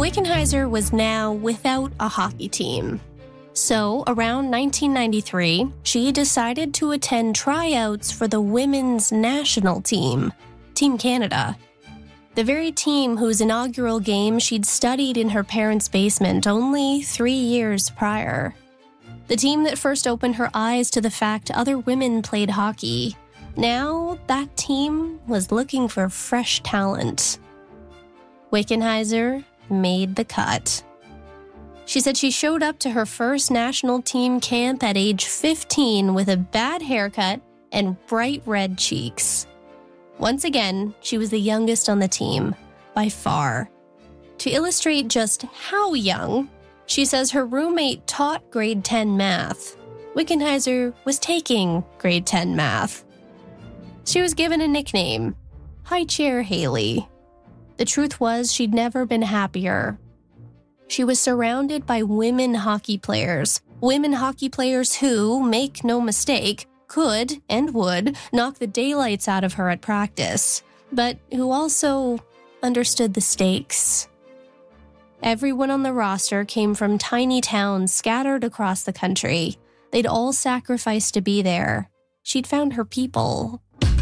Wickenheiser was now without a hockey team. So, around 1993, she decided to attend tryouts for the women's national team, Team Canada. The very team whose inaugural game she'd studied in her parents' basement only 3 years prior. The team that first opened her eyes to the fact other women played hockey. Now, that team was looking for fresh talent. Wickenheiser made the cut. She said she showed up to her first national team camp at age 15 with a bad haircut and bright red cheeks. Once again, she was the youngest on the team, by far. To illustrate just how young, she says her roommate taught grade 10 math. Wickenheiser was taking grade 10 math. She was given a nickname, High Chair Haley. The truth was she'd never been happier. She was surrounded by women hockey players who, make no mistake, could and would knock the daylights out of her at practice, but who also understood the stakes. Everyone on the roster came from tiny towns scattered across the country. They'd all sacrificed to be there. She'd found her people.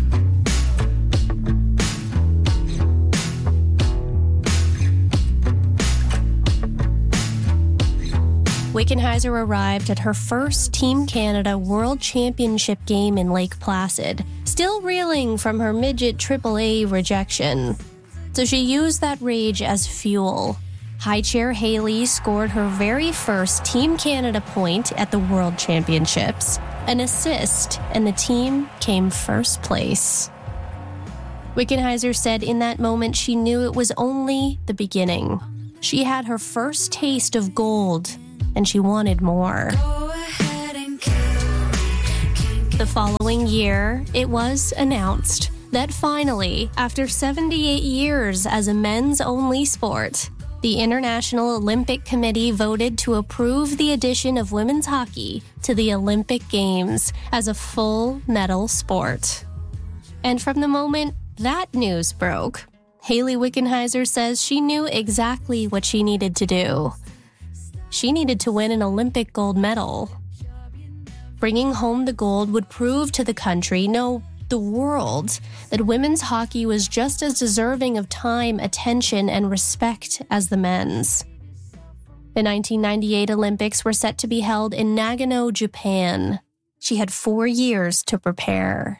Wickenheiser arrived at her first Team Canada World Championship game in Lake Placid, still reeling from her midget AAA rejection. So she used that rage as fuel. High Chair Haley scored her very first Team Canada point at the World Championships, an assist, and the team came first place. Wickenheiser said in that moment she knew it was only the beginning. She had her first taste of gold, and she wanted more. The following year, it was announced that finally, after 78 years as a men's-only sport, the International Olympic Committee voted to approve the addition of women's hockey to the Olympic Games as a full medal sport. And from the moment that news broke, Haley Wickenheiser says she knew exactly what she needed to do. She needed to win an Olympic gold medal. Bringing home the gold would prove to the country, no, the world, that women's hockey was just as deserving of time, attention, and respect as the men's. The 1998 Olympics were set to be held in Nagano, Japan. She had 4 years to prepare.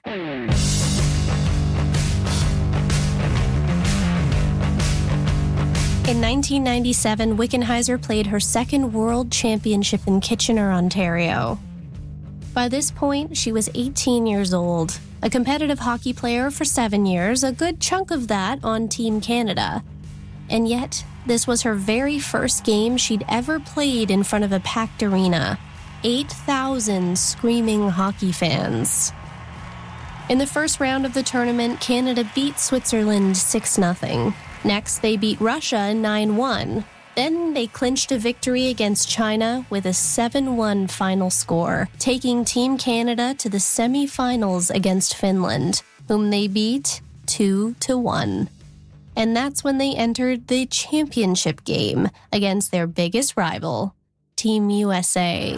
In 1997, Wickenheiser played her second World Championship in Kitchener, Ontario. By this point, she was 18 years old, a competitive hockey player for 7 years, a good chunk of that on Team Canada. And yet, this was her very first game she'd ever played in front of a packed arena, 8,000 screaming hockey fans. In the first round of the tournament, Canada beat Switzerland 6-0. Next, they beat Russia 9-1. Then they clinched a victory against China with a 7-1 final score, taking Team Canada to the semi-finals against Finland, whom they beat 2-1. And that's when they entered the championship game against their biggest rival, Team USA.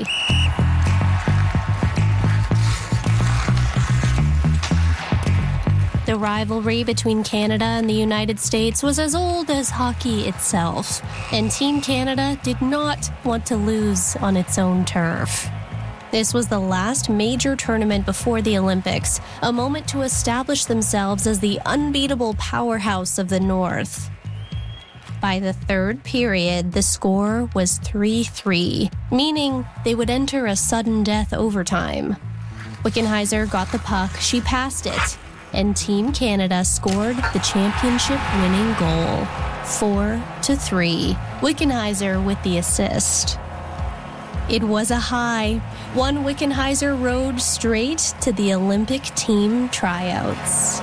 The rivalry between Canada and the United States was as old as hockey itself, and Team Canada did not want to lose on its own turf. This was the last major tournament before the Olympics, a moment to establish themselves as the unbeatable powerhouse of the North. By the third period, the score was 3-3, meaning they would enter a sudden death overtime. Wickenheiser got the puck, she passed it, and Team Canada scored the championship-winning goal, 4-3, Wickenheiser with the assist. It was a high. One Wickenheiser rode straight to the Olympic team tryouts.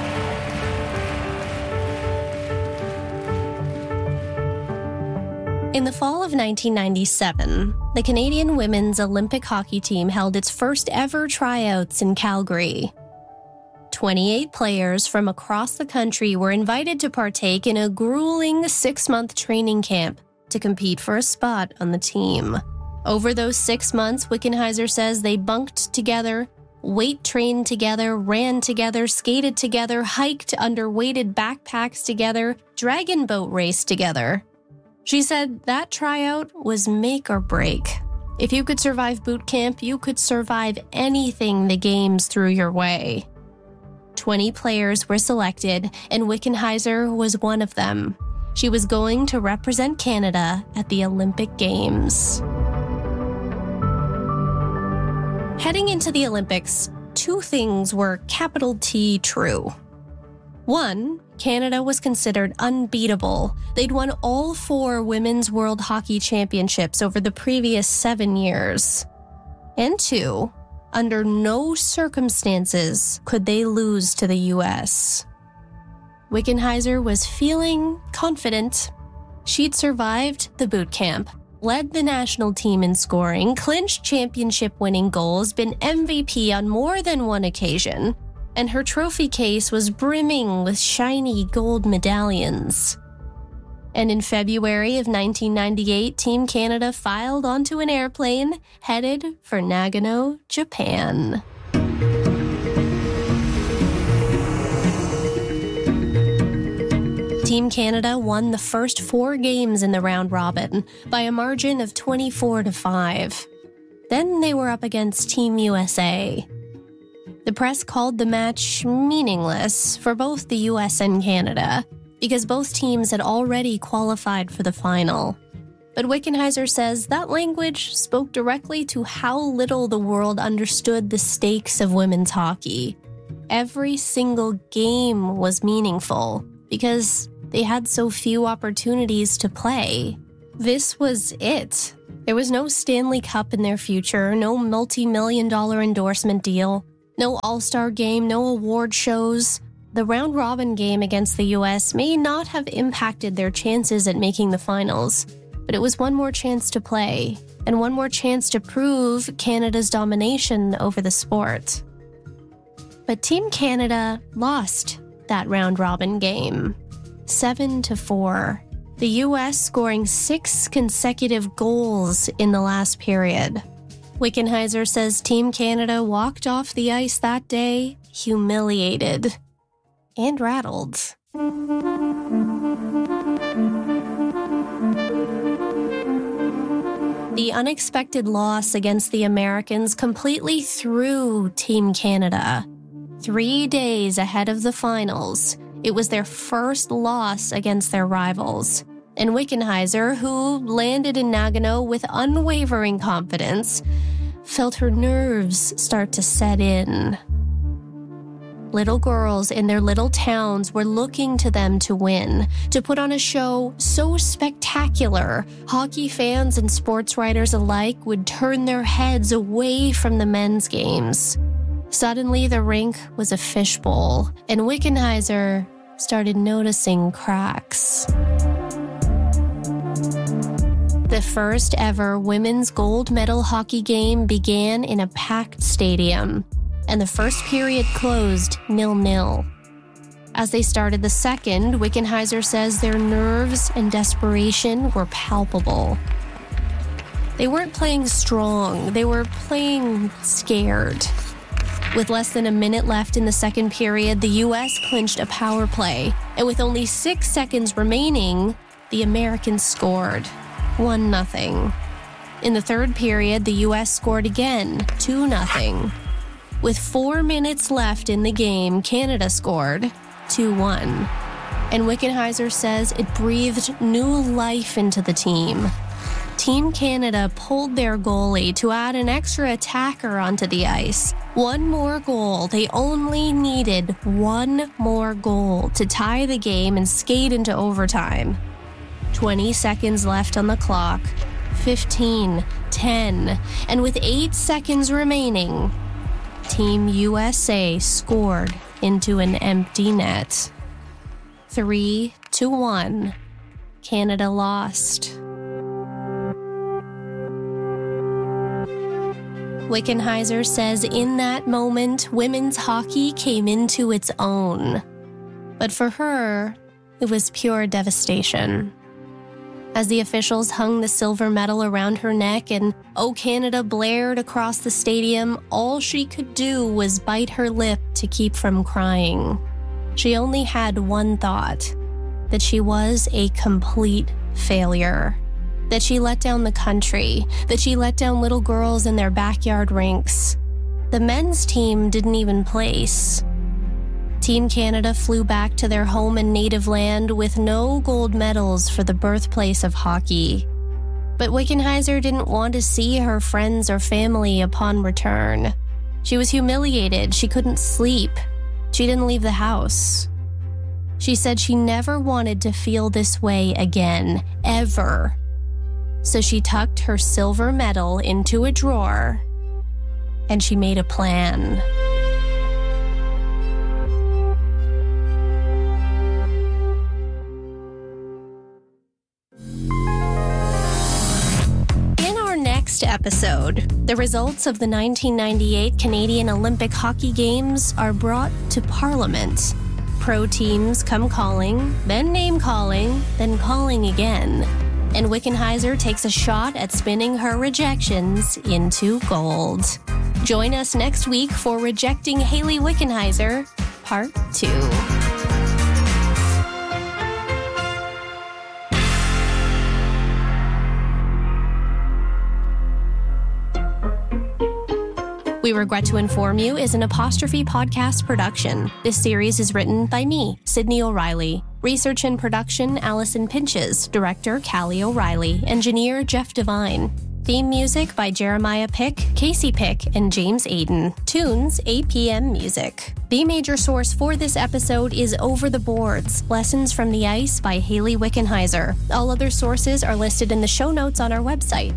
In the fall of 1997, the Canadian women's Olympic hockey team held its first ever tryouts in Calgary. 28 players from across the country were invited to partake in a grueling 6-month training camp to compete for a spot on the team. Over those 6 months, Wickenheiser says they bunked together, weight trained together, ran together, skated together, hiked under weighted backpacks together, dragon boat raced together. She said that tryout was make or break. If you could survive boot camp, you could survive anything the games threw your way. 20 players were selected, and Wickenheiser was one of them. She was going to represent Canada at the Olympic Games. Heading into the Olympics, 2 things were capital T true. 1, Canada was considered unbeatable. They'd won all 4 Women's World Hockey Championships over the previous 7 years. And 2, under no circumstances could they lose to the U.S. Wickenheiser was feeling confident. She'd survived the boot camp, led the national team in scoring, clinched championship-winning goals, been MVP on more than one occasion, and her trophy case was brimming with shiny gold medallions. And in February of 1998, Team Canada filed onto an airplane headed for Nagano, Japan. Team Canada won the first 4 games in the round robin by a margin of 24-5. Then they were up against Team USA. The press called the match meaningless for both the US and Canada, because both teams had already qualified for the final. But Wickenheiser says that language spoke directly to how little the world understood the stakes of women's hockey. Every single game was meaningful because they had so few opportunities to play. This was it. There was no Stanley Cup in their future, no multi-million-dollar endorsement deal, no all-star game, no award shows. The round-robin game against the U.S. may not have impacted their chances at making the finals, but it was one more chance to play, and one more chance to prove Canada's domination over the sport. But Team Canada lost that round-robin game, 7-4. The U.S. scoring 6 consecutive goals in the last period. Wickenheiser says Team Canada walked off the ice that day humiliated and rattled. The unexpected loss against the Americans completely threw Team Canada. 3 days ahead of the finals, it was their first loss against their rivals. And Wickenheiser, who landed in Nagano with unwavering confidence, felt her nerves start to set in. Little girls in their little towns were looking to them to win, to put on a show so spectacular, hockey fans and sports writers alike would turn their heads away from the men's games. Suddenly, the rink was a fishbowl, and Wickenheiser started noticing cracks. The first ever women's gold medal hockey game began in a packed stadium, and the first period closed 0-0. As they started the second, Wickenheiser says their nerves and desperation were palpable. They weren't playing strong, they were playing scared. With less than a minute left in the second period, the U.S. clinched a power play, and with only 6 seconds remaining, the Americans scored 1-0. In the third period, the U.S. scored again, 2-0. With 4 minutes left in the game, Canada scored 2-1. And Wickenheiser says it breathed new life into the team. Team Canada pulled their goalie to add an extra attacker onto the ice. One more goal. They only needed one more goal to tie the game and skate into overtime. 20 seconds left on the clock. 15, 10, and with 8 seconds remaining, Team USA scored into an empty net. 3-1. Canada lost. Wickenheiser says in that moment, women's hockey came into its own. But for her, it was pure devastation. As the officials hung the silver medal around her neck and "O Canada" blared across the stadium, all she could do was bite her lip to keep from crying. She only had one thought, that she was a complete failure. That she let down the country, that she let down little girls in their backyard rinks. The men's team didn't even place. Team Canada flew back to their home and native land with no gold medals for the birthplace of hockey. But Wickenheiser didn't want to see her friends or family upon return. She was humiliated. She couldn't sleep. She didn't leave the house. She said she never wanted to feel this way again, ever. So she tucked her silver medal into a drawer, and she made a plan. Next episode, the results of the 1998 Canadian Olympic Hockey Games are brought to Parliament. Pro teams come calling, then name calling, then calling again. And Wickenheiser takes a shot at spinning her rejections into gold. Join us next week for Rejecting Hayley Wickenheiser, Part 2. We Regret to Inform You is an Apostrophe podcast production. This series is written by me, Sydney O'Reilly. Research and production, Allison Pinches. Director, Callie O'Reilly. Engineer, Jeff Devine. Theme music by Jeremiah Pick, Casey Pick, and James Aiden. Tunes, APM Music. The major source for this episode is Over the Boards, Lessons from the Ice by Hayley Wickenheiser. All other sources are listed in the show notes on our website,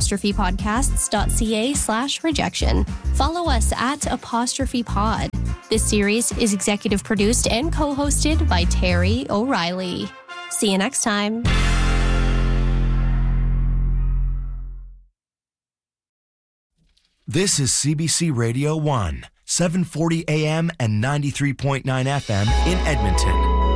apostrophepodcasts.ca/rejection. Follow us at @apostrophepod. This series is executive produced and co-hosted by Terry O'Reilly. See you next time. This is CBC Radio 1, 740 AM and 93.9 FM in Edmonton.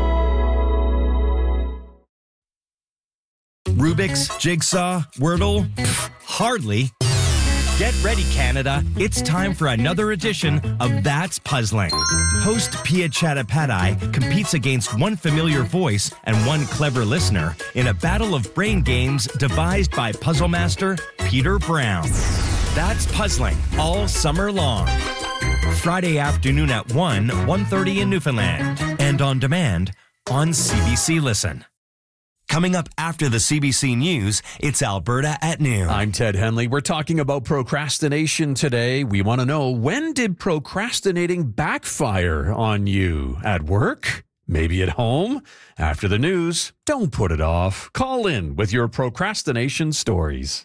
Rubik's, Jigsaw, Wordle? Hardly. Get ready, Canada. It's time for another edition of That's Puzzling. Host Pia Chattopadhyay competes against one familiar voice and one clever listener in a battle of brain games devised by puzzle master Peter Brown. That's Puzzling all summer long. Friday afternoon at 1:30 in Newfoundland. And on demand on CBC Listen. Coming up after the CBC News, it's Alberta at noon. I'm Ted Henley. We're talking about procrastination today. We want to know, when did procrastinating backfire on you? At work? Maybe at home? After the news, don't put it off. Call in with your procrastination stories.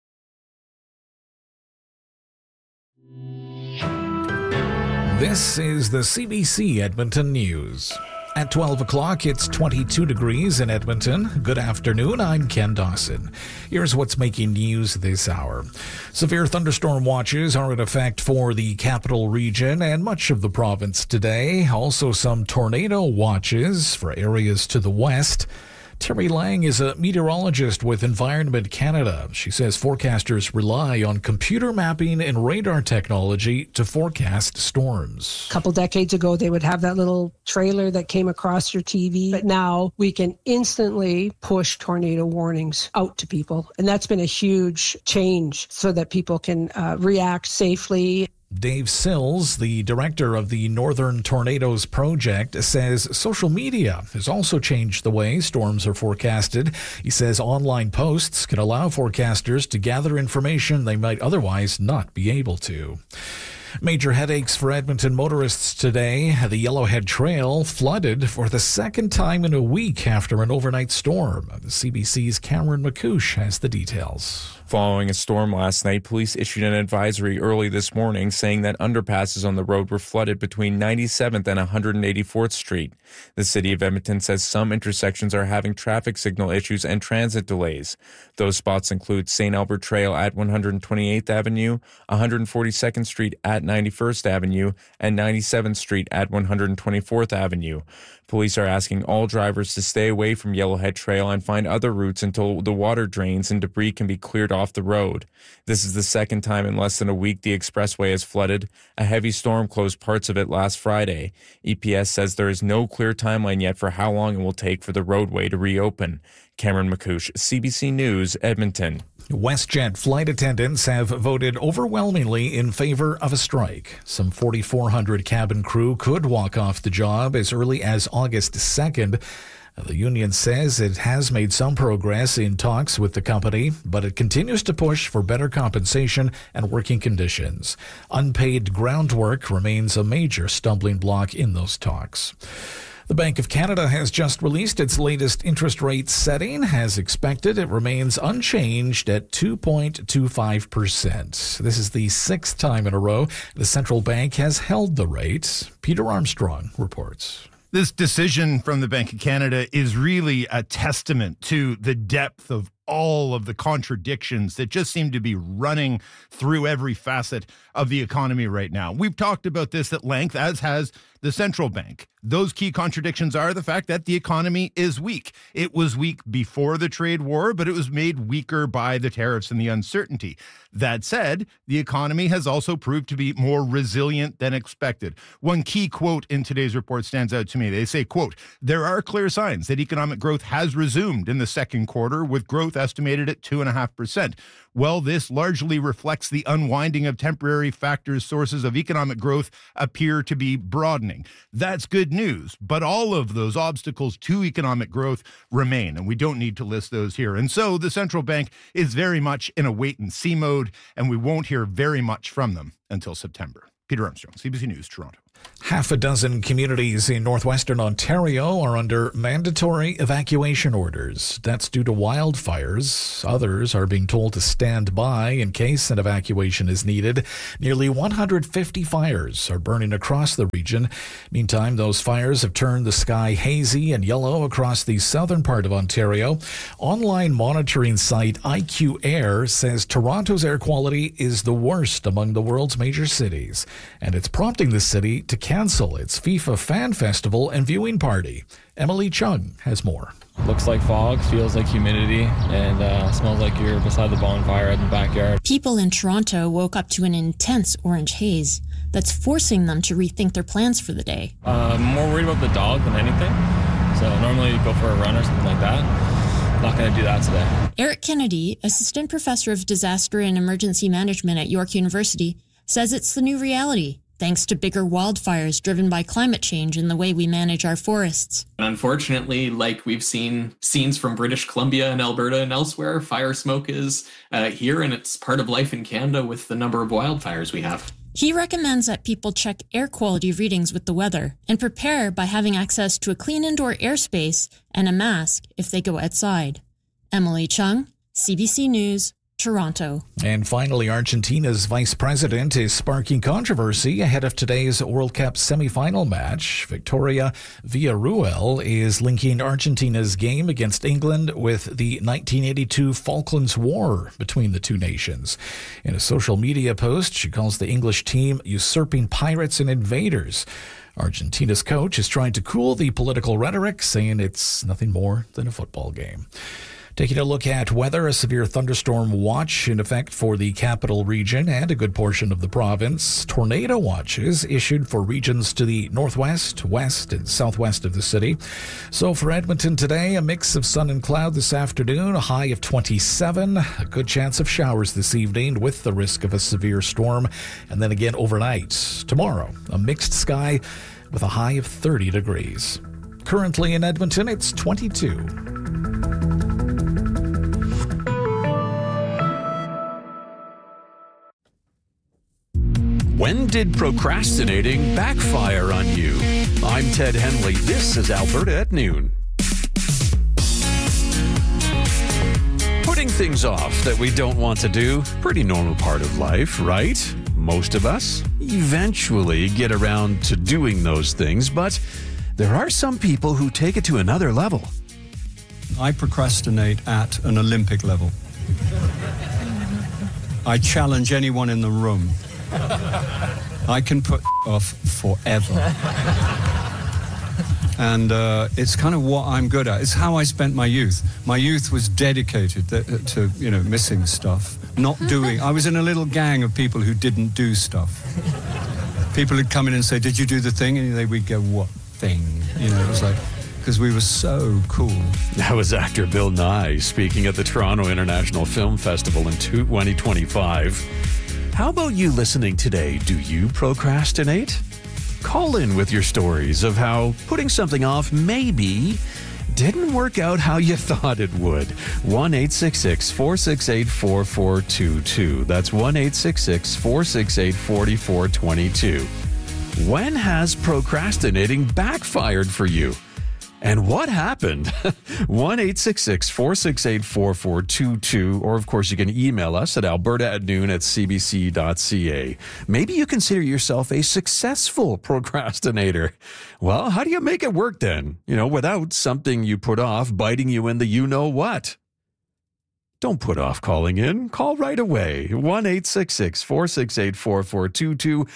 This is the CBC Edmonton News. At 12 o'clock, it's 22 degrees in Edmonton. Good afternoon, I'm Ken Dawson. Here's what's making news this hour. Severe thunderstorm watches are in effect for the capital region and much of the province today. Also some tornado watches for areas to the west. Terry Lang is a meteorologist with Environment Canada. She says forecasters rely on computer mapping and radar technology to forecast storms. A couple decades ago, they would have that little trailer that came across your TV. But now we can instantly push tornado warnings out to people. And that's been a huge change so that people can react safely. Dave Sills, the director of the Northern Tornadoes Project, says social media has also changed the way storms are forecasted. He says online posts can allow forecasters to gather information they might otherwise not be able to. Major headaches for Edmonton motorists today. The Yellowhead Trail flooded for the second time in a week after an overnight storm. The CBC's Cameron McCouche has the details. Following a storm last night, police issued an advisory early this morning saying that underpasses on the road were flooded between 97th and 184th Street. The city of Edmonton says some intersections are having traffic signal issues and transit delays. Those spots include St. Albert Trail at 128th Avenue, 142nd Street at 91st Avenue, and 97th Street at 124th Avenue. Police are asking all drivers to stay away from Yellowhead Trail and find other routes until the water drains and debris can be cleared off the road. This is the second time in less than a week the expressway has flooded. A heavy storm closed parts of it last Friday. EPS says there is no clear timeline yet for how long it will take for the roadway to reopen. Cameron McCouche, CBC News, Edmonton. WestJet flight attendants have voted overwhelmingly in favor of a strike. Some 4,400 cabin crew could walk off the job as early as August 2nd. The union says it has made some progress in talks with the company, but it continues to push for better compensation and working conditions. Unpaid groundwork remains a major stumbling block in those talks. The Bank of Canada has just released its latest interest rate setting. As expected, it remains unchanged at 2.25%. This is the sixth time in a row the central bank has held the rate. Peter Armstrong reports. This decision from the Bank of Canada is really a testament to the depth of all of the contradictions that just seem to be running through every facet of the economy right now. We've talked about this at length, as has the central bank. Those key contradictions are the fact that the economy is weak. It was weak before the trade war, but it was made weaker by the tariffs and the uncertainty. That said, the economy has also proved to be more resilient than expected. One key quote in today's report stands out to me. They say, quote, "There are clear signs that economic growth has resumed in the second quarter, with growth estimated at 2.5%. Well, this largely reflects the unwinding of temporary factors. Sources of economic growth appear to be broadening." That's good news, but all of those obstacles to economic growth remain, and we don't need to list those here. And so the central bank is very much in a wait-and-see mode, and we won't hear very much from them until September. Peter Armstrong, CBC News, Toronto. Half a dozen communities in northwestern Ontario are under mandatory evacuation orders. That's due to wildfires. Others are being told to stand by in case an evacuation is needed. Nearly 150 fires are burning across the region. Meantime, those fires have turned the sky hazy and yellow across the southern part of Ontario. Online monitoring site IQ Air says Toronto's air quality is the worst among the world's major cities, and it's prompting the city to cancel its FIFA Fan Festival and viewing party. Emily Chung has more. Looks like fog, feels like humidity, and smells like you're beside the bonfire in the backyard. People in Toronto woke up to an intense orange haze that's forcing them to rethink their plans for the day. More worried about the dog than anything. So normally you go for a run or something like that. Not going to do that today. Eric Kennedy, assistant professor of disaster and emergency management at York University, says it's the new reality, thanks to bigger wildfires driven by climate change in the way we manage our forests. Unfortunately, like we've seen scenes from British Columbia and Alberta and elsewhere, fire smoke is here, and it's part of life in Canada with the number of wildfires we have. He recommends that people check air quality readings with the weather and prepare by having access to a clean indoor airspace and a mask if they go outside. Emily Chung, CBC News, Toronto. And finally, Argentina's vice president is sparking controversy ahead of today's World Cup semifinal match. Victoria Villarruel is linking Argentina's game against England with the 1982 Falklands War between the two nations. In a social media post, she calls the English team usurping pirates and invaders. Argentina's coach is trying to cool the political rhetoric, saying it's nothing more than a football game. Taking a look at weather, a severe thunderstorm watch in effect for the capital region and a good portion of the province. Tornado watches issued for regions to the northwest, west, and southwest of the city. So for Edmonton today, a mix of sun and cloud this afternoon, a high of 27, a good chance of showers this evening with the risk of a severe storm, and then again overnight. Tomorrow, a mixed sky with a high of 30 degrees. Currently in Edmonton, it's 22. When did procrastinating backfire on you? I'm Ted Henley. This is Alberta at Noon. Putting things off that we don't want to do, pretty normal part of life, right? Most of us eventually get around to doing those things, but there are some people who take it to another level. I procrastinate at an Olympic level. I challenge anyone in the room. I can put off forever. And it's kind of what I'm good at. It's how I spent my youth. My youth was dedicated to missing stuff, not doing. I was in a little gang of people who didn't do stuff. People would come in and say, "Did you do the thing?" And we'd go, "What thing?" It was like, because we were so cool. That was actor Bill Nye speaking at the Toronto International Film Festival in 2025. How about you listening today? Do you procrastinate? Call in with your stories of how putting something off maybe didn't work out how you thought it would. 1-866-468-4422. That's 1-866-468-4422. When has procrastinating backfired for you? And what happened? 1-866-468-4422. Or, of course, you can email us at alberta@noon@cbc.ca. Maybe you consider yourself a successful procrastinator. Well, how do you make it work then? Without something you put off biting you in the you-know-what. Don't put off calling in. Call right away. 1-866-468-4422,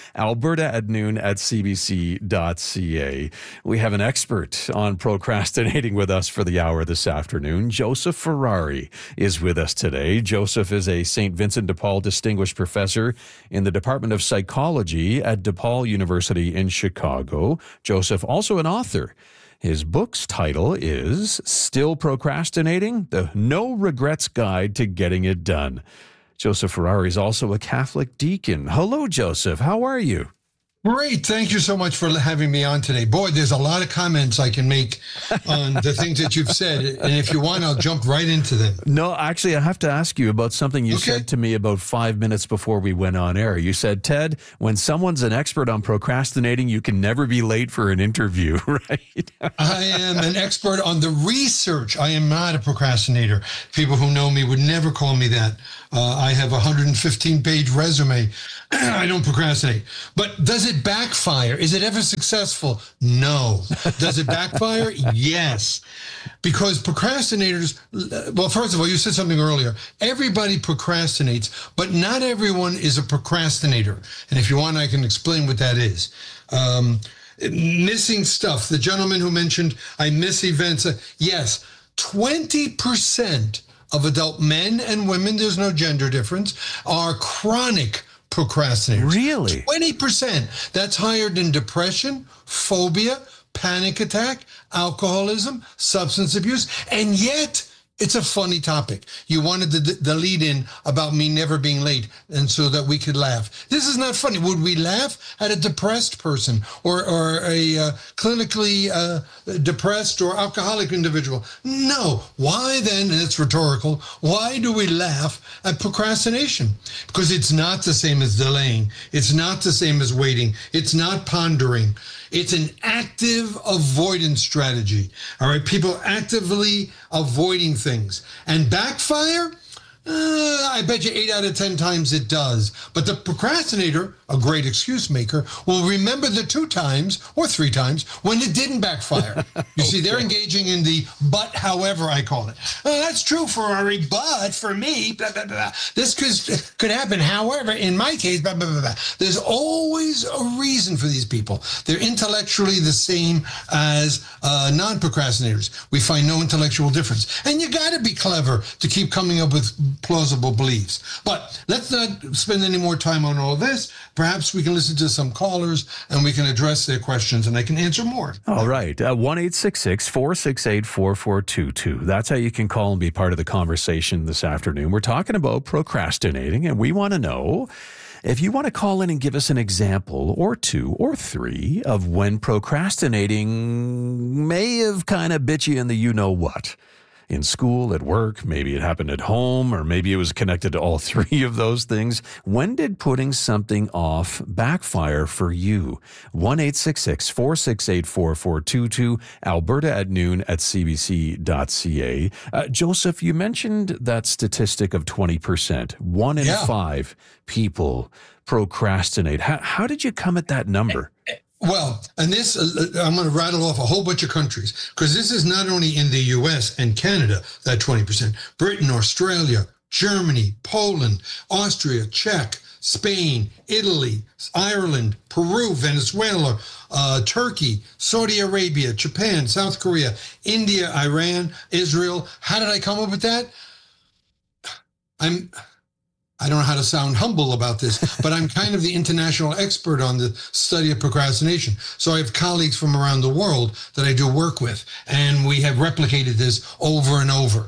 alberta@noon@cbc.ca. We have an expert on procrastinating with us for the hour this afternoon. Joseph Ferrari is with us today. Joseph is a St. Vincent de Paul Distinguished Professor in the Department of Psychology at DePaul University in Chicago. Joseph, also an author. His book's title is Still Procrastinating? The No Regrets Guide to Getting It Done. Joseph Ferrari is also a Catholic deacon. Hello, Joseph. How are you? Great. Thank you so much for having me on today. Boy, there's a lot of comments I can make on the things that you've said. And if you want, I'll jump right into them. No, actually, I have to ask you about something you said to me about 5 minutes before we went on air. You said, Ted, when someone's an expert on procrastinating, you can never be late for an interview, right? I am an expert on the research. I am not a procrastinator. People who know me would never call me that. I have a 115-page resume. I don't procrastinate. But does it backfire? Is it ever successful? No. Does it backfire? Yes. Because procrastinators, well, first of all, you said something earlier. Everybody procrastinates, but not everyone is a procrastinator. And if you want, I can explain what that is. Missing stuff. The gentleman who mentioned, I miss events. Yes, 20% of adult men and women, there's no gender difference, are chronic procrastinators. Really? 20%. That's higher than depression, phobia, panic attack, alcoholism, substance abuse. And yet, it's a funny topic. You wanted the lead in about me never being late, and so that we could laugh. This is not funny. Would we laugh at a depressed person or a clinically depressed or alcoholic individual? No. Why then, and it's rhetorical, why do we laugh at procrastination? Because it's not the same as delaying. It's not the same as waiting. It's not pondering. It's an active avoidance strategy. All right, people actively avoiding things. And backfire? I bet you 8 out of 10 times it does. But the procrastinator, a great excuse maker, will remember the 2 times or 3 times when it didn't backfire. You see, they're engaging in the but however, I call it. That's true, Ferrari, but for me, blah, blah, blah. This could happen. However, in my case, blah, blah, blah, blah. There's always a reason for these people. They're intellectually the same as non-procrastinators. We find no intellectual difference. And you got to be clever to keep coming up with plausible beliefs. But let's not spend any more time on all this. Perhaps we can listen to some callers and we can address their questions and I can answer more. All right. 1-866-468-4422. That's how you can call and be part of the conversation this afternoon. We're talking about procrastinating, and we want to know if you want to call in and give us an example or 2 or 3 of when procrastinating may have kind of bit you in the you-know-what. in school, at work. Maybe it happened at home, or maybe it was connected to all three of those things. When did putting something off backfire for you? 1-866-468-4422, Alberta at noon at cbc.ca. Joseph, you mentioned that statistic of 20%. 1 in 5 people procrastinate. How did you come at that number? Well, and this, I'm going to rattle off a whole bunch of countries, because this is not only in the U.S. and Canada, that 20%. Britain, Australia, Germany, Poland, Austria, Czech, Spain, Italy, Ireland, Peru, Venezuela, Turkey, Saudi Arabia, Japan, South Korea, India, Iran, Israel. How did I come up with that? I don't know how to sound humble about this, but I'm kind of the international expert on the study of procrastination. So I have colleagues from around the world that I do work with, and we have replicated this over and over.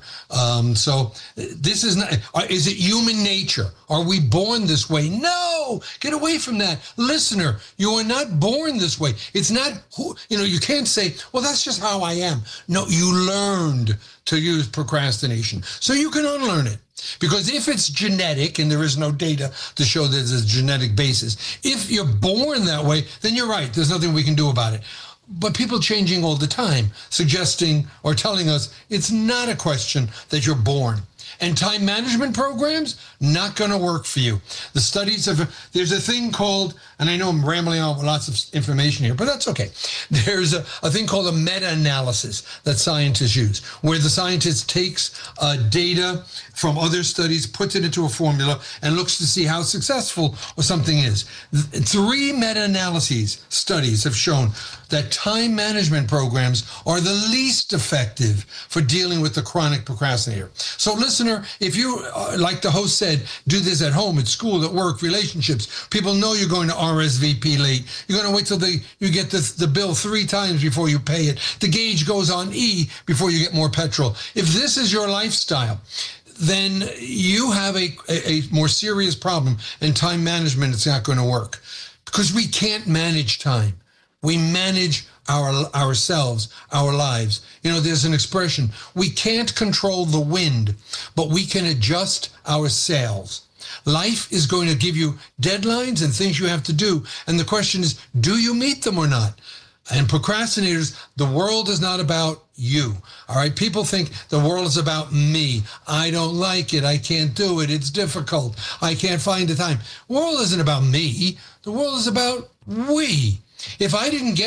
So this is not, is it human nature? Are we born this way? No, get away from that. Listener, you are not born this way. It's not, you can't say, well, that's just how I am. No, you learned to use procrastination. So you can unlearn it. Because if it's genetic, and there is no data to show there's a genetic basis, if you're born that way, then you're right. There's nothing we can do about it. But people changing all the time, suggesting or telling us it's not a question that you're born. And time management programs, not going to work for you. The studies there's a thing called, and I know I'm rambling on with lots of information here, but that's okay. There's a thing called a meta-analysis that scientists use, where the scientist takes data from other studies, puts it into a formula, and looks to see how successful something is. 3 meta-analyses studies have shown that time management programs are the least effective for dealing with the chronic procrastinator. So listener, if you, like the host said, do this at home, at school, at work, relationships, people know you're going to RSVP late. You're going to wait till you get the bill 3 times before you pay it. The gauge goes on E before you get more petrol. If this is your lifestyle, then you have a more serious problem, and time management is not going to work, because we can't manage time. We manage ourselves, our lives. There's an expression, we can't control the wind, but we can adjust our sails. Life is going to give you deadlines and things you have to do. And the question is, do you meet them or not? And procrastinators, the world is not about you. All right. People think the world is about me. I don't like it. I can't do it. It's difficult. I can't find the time. The world isn't about me. The world is about we. If I didn't get